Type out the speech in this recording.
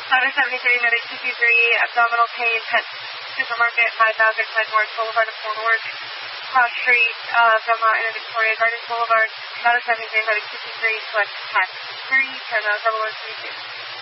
Ladder 73, medic 223, abdominal pain, pet supermarket, 5000 North Boulevard of Fort Worth, cross street, Belmont and Victoria Gardens Boulevard, Ladder 73, medic 223, select tax 3, 10 032.